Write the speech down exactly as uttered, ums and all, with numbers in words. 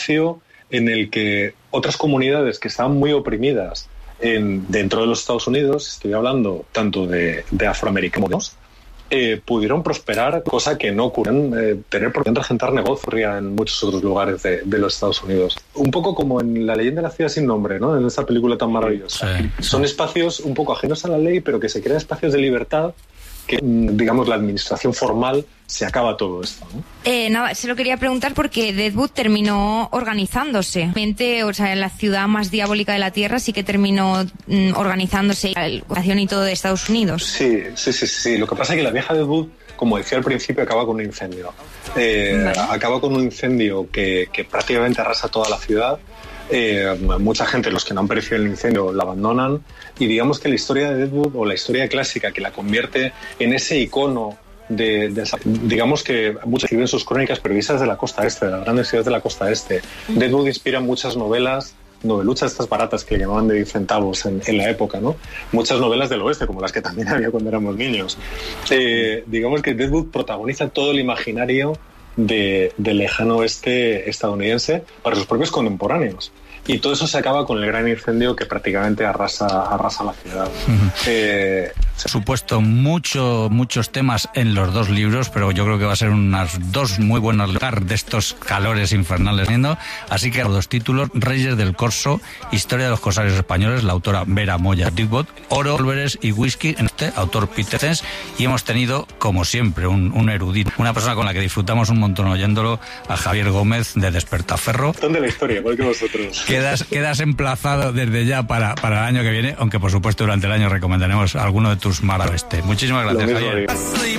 espacio en el que otras comunidades que estaban muy oprimidas en, dentro de los Estados Unidos, estoy hablando tanto de, de afroamericanos, eh, pudieron prosperar, cosa que no ocurren, eh, tener por qué regentar negocios en muchos otros lugares de, de los Estados Unidos. Un poco como en La leyenda de la ciudad sin nombre, ¿no? En esta película tan maravillosa. Sí, Son sí. espacios un poco ajenos a la ley, pero que se crean espacios de libertad que, digamos, la administración formal se acaba todo esto, ¿no? Eh, nada, se lo quería preguntar porque Deadwood terminó organizándose. O sea, en la ciudad más diabólica de la Tierra sí que terminó mm, organizándose la educación y todo de Estados Unidos. Sí, sí, sí, sí. Lo que pasa es que la vieja Deadwood, como decía al principio, acaba con un incendio. Eh, vale. Acaba con un incendio que, que prácticamente arrasa toda la ciudad. Eh, mucha gente, los que no han perecido el incendio, la abandonan, y digamos que la historia de Deadwood, o la historia clásica que la convierte en ese icono de, de digamos que muchos escriben sus crónicas periodistas de la costa este, de las grandes ciudades de la costa este. Mm. Deadwood inspira muchas novelas, noveluchas estas baratas que le llamaban de diez centavos en, en la época, ¿no? Muchas novelas del oeste, como las que también había cuando éramos niños. Eh, digamos que Deadwood protagoniza todo el imaginario De, del lejano oeste estadounidense para sus propios contemporáneos. Y todo eso se acaba con el gran incendio que prácticamente arrasa, arrasa la ciudad. Uh-huh. Eh, Por supuesto, mucho, muchos temas en los dos libros, pero yo creo que va a ser unas dos muy buenas de estos calores infernales. Así que los dos títulos: Reyes del Corso, Historia de los Corsarios Españoles, la autora Vera Moya Deadwood, Oro, Pólveres y Whisky, en este autor Peter Cens. Y hemos tenido, como siempre, un, un erudito, una persona con la que disfrutamos un montón oyéndolo, a Javier Gómez de Despertaferro. ¿Dónde la historia? ¿Por qué vosotros? Quedas, quedas emplazado desde ya para, para el año que viene, aunque por supuesto durante el año recomendaremos alguno de tus mar oeste. Muchísimas gracias, Javier.